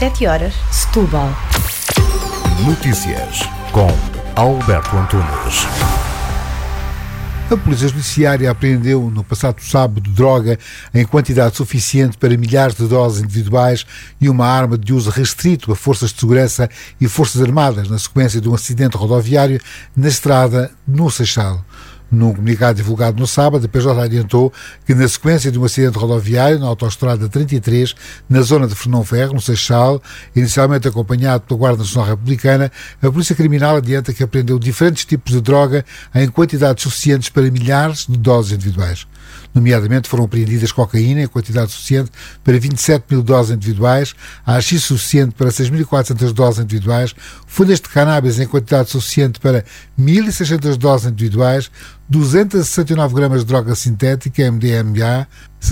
7h, Setúbal. Notícias com Alberto Antunes. A Polícia Judiciária apreendeu no passado sábado droga em quantidade suficiente para milhares de doses individuais e uma arma de uso restrito a forças de segurança e forças armadas na sequência de um acidente rodoviário na estrada no Seixal. Num comunicado divulgado no sábado, a PJ adiantou que, na sequência de um acidente rodoviário na autoestrada 33, na zona de Fernão Ferro, no Seixal, inicialmente acompanhado pela Guarda Nacional Republicana, a Polícia Criminal adianta que apreendeu diferentes tipos de droga em quantidades suficientes para milhares de doses individuais. Nomeadamente, foram apreendidas cocaína em quantidade suficiente para 27 mil doses individuais, haxixe suficiente para 6.400 doses individuais, folhas de cannabis em quantidade suficiente para 1.600 doses individuais, 269 gramas de droga sintética, MDMA,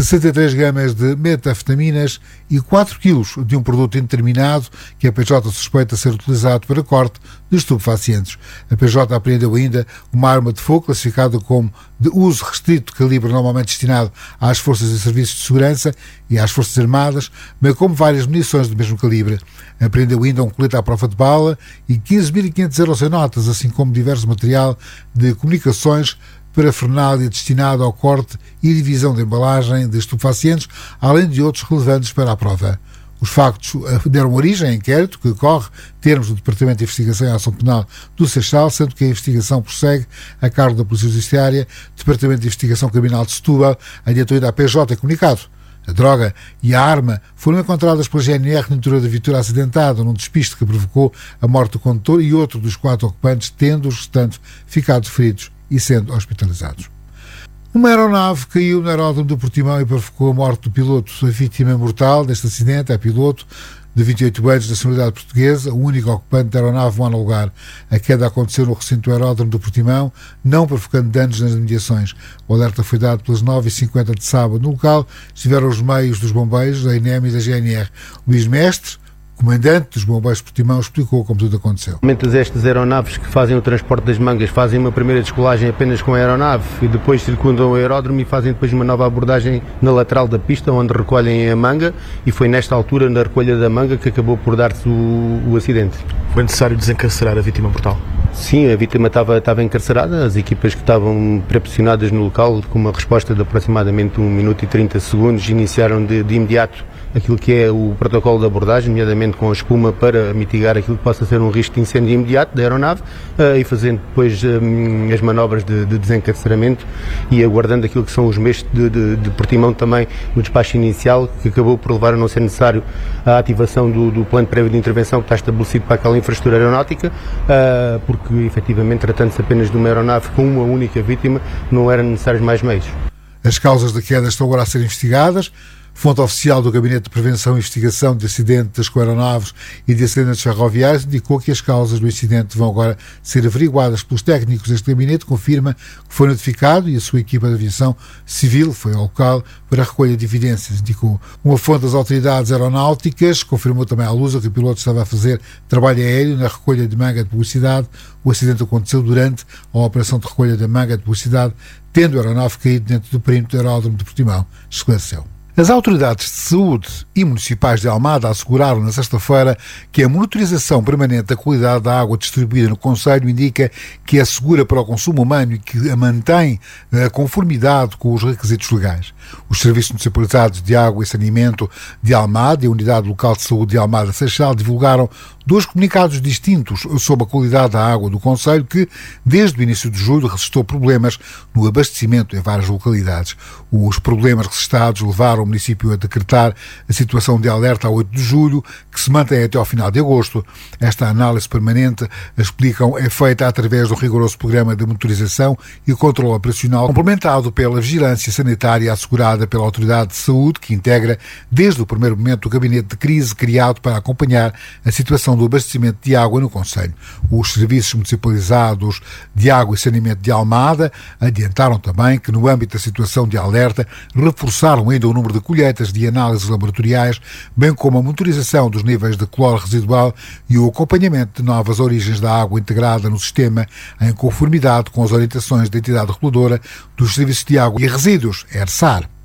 63 gramas de metanfetaminas e 4 quilos de um produto indeterminado que a PJ suspeita ser utilizado para corte de estupefacientes. A PJ apreendeu ainda uma arma de fogo classificada como de uso restrito, calibre normalmente destinado às forças e serviços de segurança e às forças armadas, bem como várias munições do mesmo calibre. Apreendeu ainda um colete à prova de bala e 15.500 euros em notas, assim como diverso material de comunicações, parafernália destinado ao corte e divisão de embalagem de estupefacientes, além de outros relevantes para a prova. Os factos deram origem a inquérito que decorre termos do Departamento de Investigação e Ação Penal do Seixal, sendo que a investigação prossegue a cargo da Polícia Judiciária. Departamento de Investigação Criminal de Setúbal adiantou ainda à PJ comunicado. A droga e a arma foram encontradas pela GNR na altura da viatura acidentada, num despiste que provocou a morte do condutor e outro dos 4 ocupantes, tendo os restantes ficado feridos e sendo hospitalizados. Uma aeronave caiu no aeródromo do Portimão e provocou a morte do piloto. A vítima mortal deste acidente é piloto de 28 anos, da nacionalidade portuguesa, o único ocupante da aeronave monolugar. A queda aconteceu no recinto do aeródromo do Portimão, não provocando danos nas imediações. O alerta foi dado pelas 9h50 de sábado. No local estiveram os meios dos bombeiros, da INEM e da GNR. Luís Mestre, comandante dos bombeiros de Portimão, explicou como tudo aconteceu. Estas aeronaves que fazem o transporte das mangas fazem uma primeira descolagem apenas com a aeronave e depois circundam o aeródromo e fazem depois uma nova abordagem na lateral da pista, onde recolhem a manga, e foi nesta altura, na recolha da manga, que acabou por dar-se o acidente. Foi necessário desencarcerar a vítima mortal? Sim, a vítima estava encarcerada, as equipas que estavam pré-posicionadas no local, com uma resposta de aproximadamente 1 minuto e 30 segundos, iniciaram de imediato aquilo que é o protocolo de abordagem, nomeadamente com a espuma, para mitigar aquilo que possa ser um risco de incêndio imediato da aeronave, e fazendo depois as manobras de desencarceramento e aguardando aquilo que são os meios de Portimão também no despacho inicial, que acabou por levar a não ser necessário a ativação do plano prévio de intervenção que está estabelecido para aquela infraestrutura aeronáutica, porque efetivamente, tratando-se apenas de uma aeronave com uma única vítima, não eram necessários mais meios. As causas da queda estão agora a ser investigadas. Fonte oficial do Gabinete de Prevenção e Investigação de Acidentes com Aeronaves e de Acidentes Ferroviários indicou que as causas do incidente vão agora ser averiguadas pelos técnicos deste gabinete. Confirma que foi notificado e a sua equipa de aviação civil foi ao local para a recolha de evidências, indicou. Uma fonte das autoridades aeronáuticas confirmou também à Lusa que o piloto estava a fazer trabalho aéreo na recolha de manga de publicidade. O acidente aconteceu durante a operação de recolha da manga de publicidade, tendo a aeronave caído dentro do perímetro do aeródromo de Portimão, esclareceu. As autoridades de saúde e municipais de Almada asseguraram na sexta-feira que a monitorização permanente da qualidade da água distribuída no concelho indica que é segura para o consumo humano e que a mantém a conformidade com os requisitos legais. Os serviços municipalizados de água e saneamento de Almada e a Unidade Local de Saúde de Almada Seixal divulgaram 2 comunicados distintos sobre a qualidade da água do concelho que, desde o início de julho, registrou problemas no abastecimento em várias localidades. Os problemas registados levaram o município a decretar a situação de alerta a 8 de julho, que se mantém até ao final de agosto. Esta análise permanente, explicam, é feita através do rigoroso programa de monitorização e controle operacional, complementado pela vigilância sanitária assegurada pela Autoridade de Saúde, que integra desde o primeiro momento o gabinete de crise criado para acompanhar a situação do abastecimento de água no concelho. Os serviços municipalizados de água e saneamento de Almada adiantaram também que, no âmbito da situação de alerta, reforçaram ainda o número de colheitas de análises laboratoriais, bem como a monitorização dos níveis de cloro residual e o acompanhamento de novas origens da água integrada no sistema, em conformidade com as orientações da entidade reguladora dos serviços de água e resíduos, ERSAR.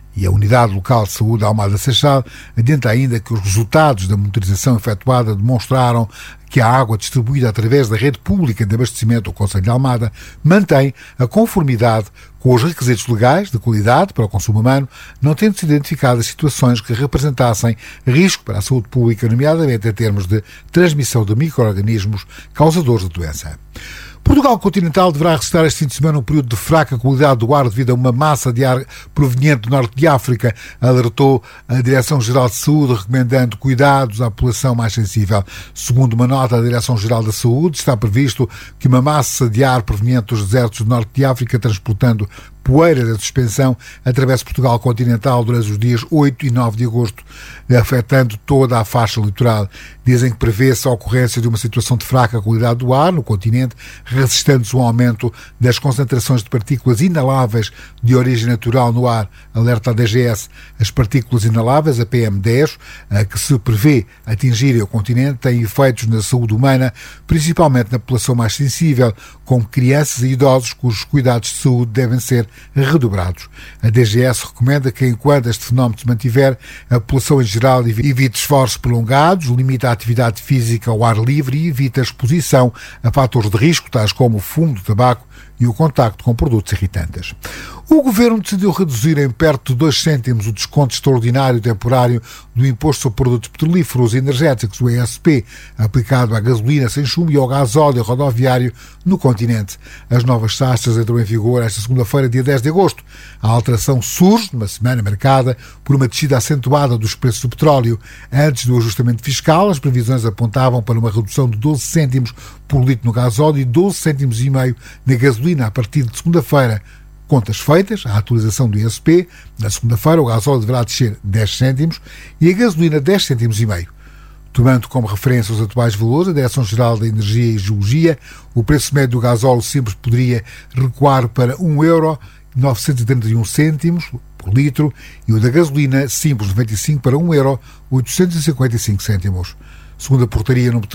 E a Unidade Local de Saúde Almada Seixal adianta ainda que os resultados da monitorização efetuada demonstraram que a água distribuída através da rede pública de abastecimento do Concelho de Almada mantém a conformidade com os requisitos legais de qualidade para o consumo humano, não tendo-se identificadas situações que representassem risco para a saúde pública, nomeadamente em termos de transmissão de micro-organismos causadores de doença. Portugal continental deverá resistir este fim de semana um período de fraca qualidade do ar devido a uma massa de ar proveniente do norte de África, alertou a Direção-Geral de Saúde, recomendando cuidados à população mais sensível. Segundo uma nota da Direção-Geral da Saúde, está previsto que uma massa de ar proveniente dos desertos do norte de África, transportando poeira da suspensão, atravessa Portugal continental durante os dias 8 e 9 de agosto, afetando toda a faixa litoral. Dizem que prevê-se a ocorrência de uma situação de fraca qualidade do ar no continente, resistendo-se um aumento das concentrações de partículas inaláveis de origem natural no ar, alerta a DGS. As partículas inaláveis, a PM10, que se prevê atingirem o continente, têm efeitos na saúde humana, principalmente na população mais sensível, como crianças e idosos, cujos cuidados de saúde devem ser redobrados. A DGS recomenda que, enquanto este fenómeno se mantiver, a população em geral evite esforços prolongados, limita a atividade física ao ar livre e evita a exposição a fatores de risco, tais como o fumo do tabaco e o contacto com produtos irritantes. O Governo decidiu reduzir em perto de 2 cêntimos o desconto extraordinário temporário do Imposto sobre Produtos Petrolíferos e Energéticos, o ESP, aplicado à gasolina sem chumbo e ao gasóleo rodoviário no continente. As novas taxas entram em vigor esta segunda-feira, dia 10 de agosto. A alteração surge numa semana marcada por uma descida acentuada dos preços do petróleo. Antes do ajustamento fiscal, as previsões apontavam para uma redução de 12 cêntimos por litro no gasóleo e 12 cêntimos e meio na gasolina a partir de segunda-feira. Contas feitas, a atualização do ISP, na segunda-feira o gasóleo deverá descer 10 cêntimos e a gasolina 10 cêntimos e meio. Tomando como referência os atuais valores, a Direção-Geral da Energia e Geologia, o preço médio do gasóleo simples poderia recuar para €1,931 por litro e o da gasolina simples 95 para €1,855. Segundo a portaria número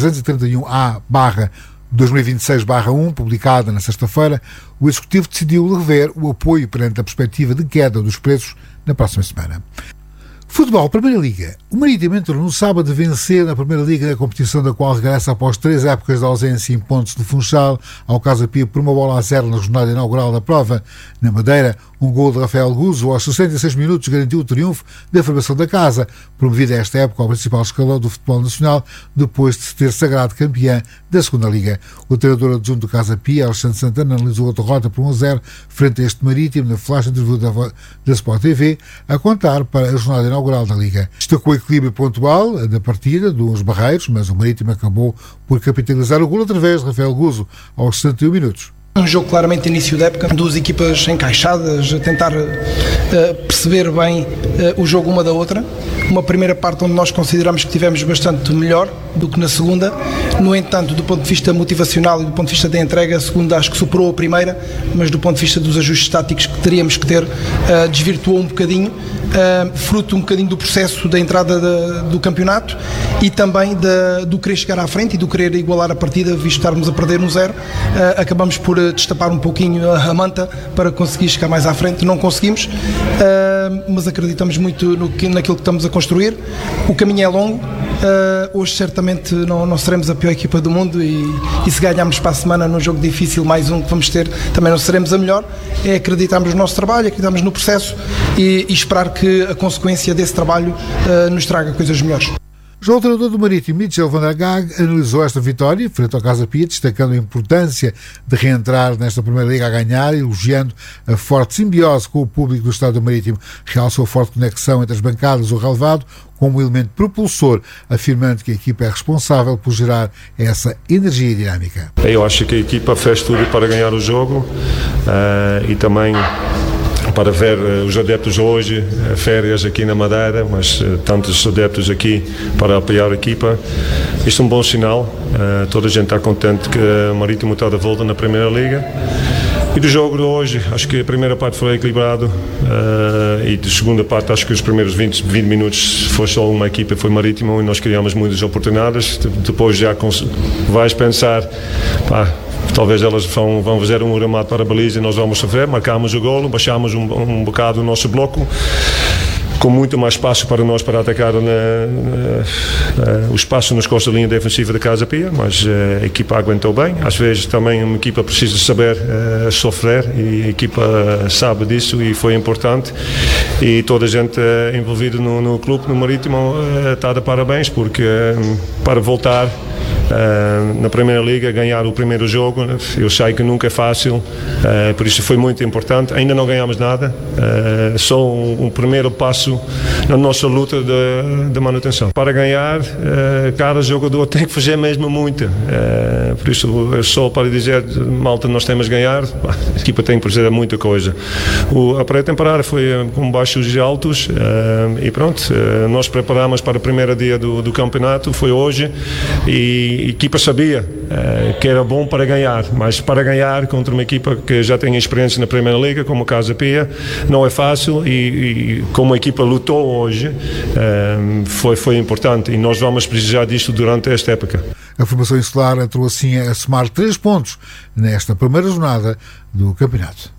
331A/2026/1, publicada na sexta-feira, o Executivo decidiu rever o apoio perante a perspectiva de queda dos preços na próxima semana. Futebol, Primeira Liga. O Marítimo entrou no sábado a vencer na Primeira Liga, na competição da qual regressa após 3 épocas de ausência em Pontes de Funchal, ao Casa Pia por 1-0 na jornada inaugural da prova. Na Madeira, um gol de Rafael Guzo aos 66 minutos garantiu o triunfo da formação da casa, promovida esta época ao principal escalão do futebol nacional, depois de se ter sagrado campeã da Segunda Liga. O treinador adjunto do Casa Pia, Alexandre Santana, analisou a derrota por 1-0 frente a este Marítimo na flash interview da Sport TV, a contar para a jornada inaugural da Liga. Destacou o equilíbrio pontual da partida dos barreiros, mas o Marítimo acabou por capitalizar o gol através de Rafael Guzo aos 61 minutos. Um jogo claramente de início da época, duas equipas encaixadas, a tentar perceber bem o jogo uma da outra. Uma primeira parte onde nós consideramos que tivemos bastante melhor do que na segunda. No entanto, do ponto de vista motivacional e do ponto de vista da entrega, a segunda acho que superou a primeira, mas do ponto de vista dos ajustes táticos que teríamos que ter, desvirtuou um bocadinho, fruto um bocadinho do processo da entrada do campeonato e também do querer chegar à frente e do querer igualar a partida, visto estarmos a perder 1-0. Acabamos por destapar um pouquinho a manta para conseguir chegar mais à frente. Não conseguimos, mas acreditamos muito naquilo que estamos a construir. O caminho é longo. Hoje certamente não seremos a pior equipa do mundo e se ganharmos para a semana num jogo difícil, mais um que vamos ter, também não seremos a melhor. É acreditarmos no nosso trabalho, acreditarmos no processo e esperar que a consequência desse trabalho nos traga coisas melhores. Já o treinador do Marítimo, Michel van der Gaag, analisou esta vitória frente ao Casa Pia, destacando a importância de reentrar nesta Primeira Liga a ganhar, elogiando a forte simbiose com o público do Estádio do Marítimo. Realçou a forte conexão entre as bancadas e o relevado como um elemento propulsor, afirmando que a equipa é responsável por gerar essa energia dinâmica. Eu acho que a equipa fez tudo para ganhar o jogo e também para ver os adeptos hoje, férias aqui na Madeira, mas tantos adeptos aqui para apoiar a equipa. Isto é um bom sinal, toda a gente está contente que o Marítimo está de volta na Primeira Liga. E do jogo de hoje, acho que a primeira parte foi equilibrado e da segunda parte acho que os primeiros 20 minutos foi só uma equipa, foi Marítimo, e nós criamos muitas oportunidades. Depois já vais pensar, talvez elas vão fazer um remate para a baliza e nós vamos sofrer, marcamos o golo, baixamos um bocado o nosso bloco, com muito mais espaço para nós para atacar o espaço nas costas da linha defensiva da Casa Pia, mas a equipa aguentou bem. Às vezes também uma equipa precisa saber sofrer e a equipa sabe disso e foi importante, e toda a gente envolvida no clube, no Marítimo, está de parabéns, porque para voltar na Primeira Liga, ganhar o primeiro jogo, eu sei que nunca é fácil, por isso foi muito importante. Ainda não ganhamos nada, só um primeiro passo na nossa luta de manutenção. Para ganhar, cada jogador tem que fazer mesmo muito, por isso só para dizer, malta, nós temos que ganhar, a equipa tem que fazer muita coisa. A pré-temporada foi com baixos e altos, e pronto, nós preparamos para o primeiro dia do campeonato, foi hoje, e a equipa sabia que era bom para ganhar, mas para ganhar contra uma equipa que já tem experiência na Primeira Liga, como a Casa Pia, não é fácil, e como a equipa lutou hoje, foi importante, e nós vamos precisar disto durante esta época. A formação insular entrou assim a somar 3 pontos nesta primeira jornada do campeonato.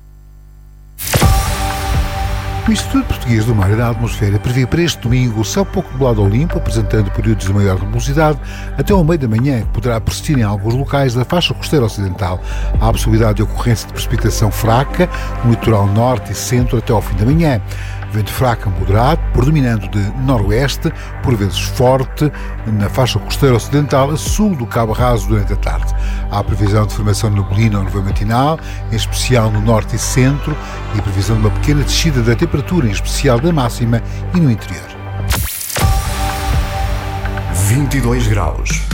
O Instituto Português do Mar e da Atmosfera prevê para este domingo o céu pouco nublado ao limpo, apresentando períodos de maior nebulosidade até ao meio da manhã, que poderá persistir em alguns locais da faixa costeira ocidental. Há a possibilidade de ocorrência de precipitação fraca no litoral norte e centro até ao fim da manhã. Vento fraco a moderado, predominando de noroeste, por vezes forte, na faixa costeira ocidental a sul do Cabo Raso durante a tarde. Há previsão de formação de neblina ao nível matinal, em especial no norte e centro, e previsão de uma pequena descida da temperatura, em especial da máxima e no interior. 22 graus.